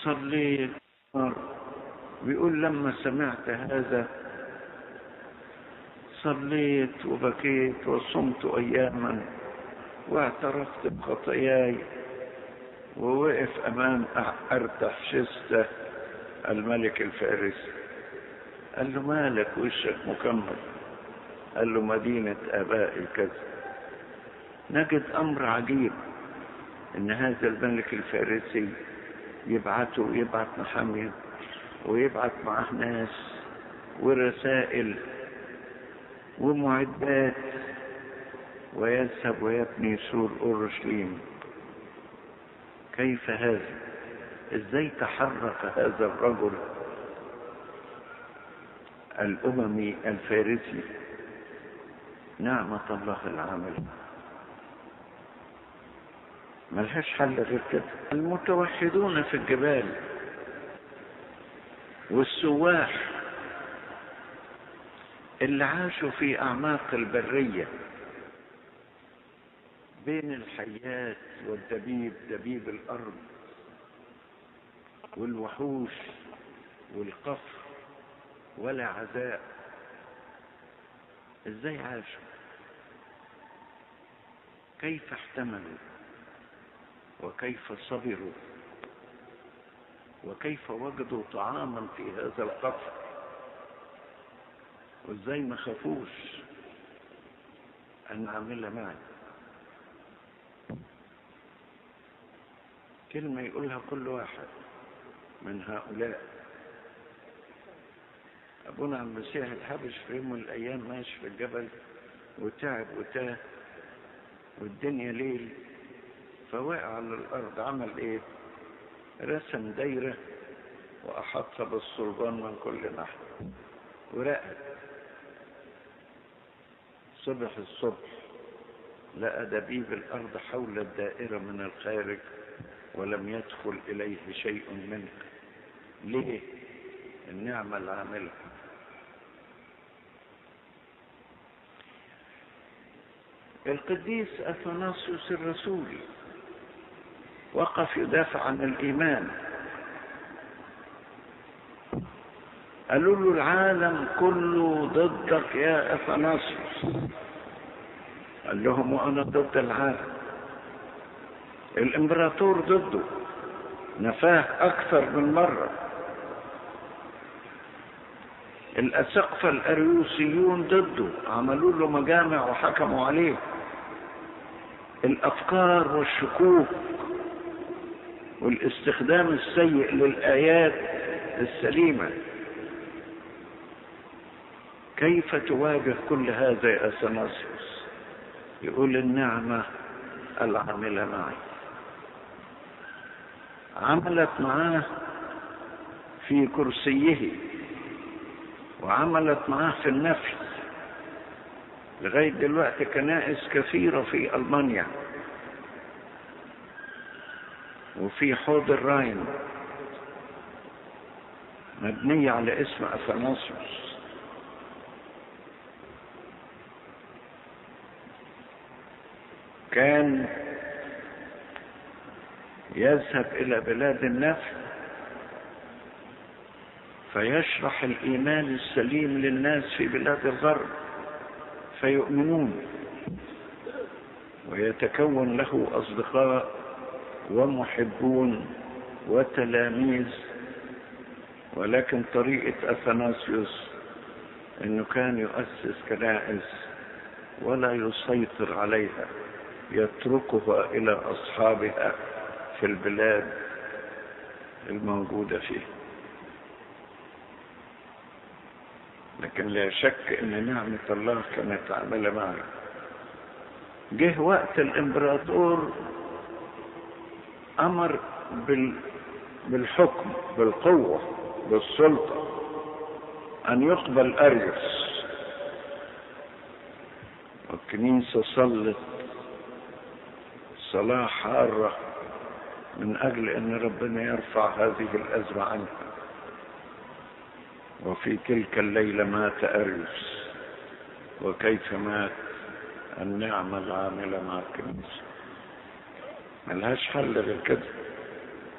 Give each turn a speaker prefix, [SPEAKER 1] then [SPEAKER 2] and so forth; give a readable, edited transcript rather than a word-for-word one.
[SPEAKER 1] صليت بيقول لما سمعت هذا صليت وبكيت وصمت أياما واعترفت بخطاياي، ووقف أمام أرتحشسته الملك الفارسي قال له مالك وشك مكمل؟ قال له مدينة آبائي كذا. نجد أمر عجيب إن هذا الملك الفارسي يبعت محامية ويبعت معه ناس ورسائل ومعدات ويذهب ويبني سور أورشليم. كيف هذا؟ ازاي تحرك هذا الرجل الأممي الفارسي؟ نعمة الله العاملة ملهاش حل غير كده. المتوحدون في الجبال والسواح اللي عاشوا في أعماق البرية بين الحيات والدبيب، دبيب الأرض والوحوش والقفر ولا عزاء، ازاي عاشوا؟ كيف احتملوا وكيف صبروا وكيف وجدوا طعاما في هذا القفر، وازاي ما خافوش ان اعمل معي؟ كلمة يقولها كل واحد من هؤلاء. ابونا عم المسيح الحبش في يوم من الايام ماشي في الجبل وتعب وتاه والدنيا ليل، فوقع على الارض. عمل ايه؟ رسم دايرة واحط بالصلبان من كل ناحية ورقد. صبح الصبح لقى دبيب الارض حول الدائرة من الخارج ولم يدخل اليه شيء منه. ليه؟ النعمة العاملة. القديس أثناسيوس الرسولي وقف يدافع عن الإيمان. قالوا له العالم كله ضدك يا أثناسيوس. قال لهم وأنا ضد العالم. الإمبراطور ضده، نفاه أكثر من مرة. الأسقفة الأريوسيون ضده، عملوا له مجامع وحكموا عليه. الأفكار والشكوك والاستخدام السيء للآيات السليمة. كيف تواجه كل هذا يا أثناسيوس؟ يقول النعمة العاملة معي. عملت معاه في كرسيه وعملت معاه في النفي. لغاية دلوقتي كنائس كثيرة في ألمانيا وفي حوض الراين مبنية على اسم أثناسيوس. كان يذهب إلى بلاد النفي فيشرح الإيمان السليم للناس في بلاد الغرب فيؤمنون، ويتكون له أصدقاء ومحبون وتلاميذ. ولكن طريقة أثناسيوس أنه كان يؤسس كنائس ولا يسيطر عليها، يتركها إلى أصحابها في البلاد الموجودة فيه. لكن لا شك ان نعمة الله كانت عاملة معي. جه وقت الامبراطور امر بالحكم، بالقوة، بالسلطة، ان يقبل اريوس. والكنيسة صلت صلاة حارة من اجل ان ربنا يرفع هذه الازمة عنها. وفي تلك الليلة مات أريوس. وكيف مات؟ النعمة العاملة مع الكنيسة. ملهاش حل غير كده.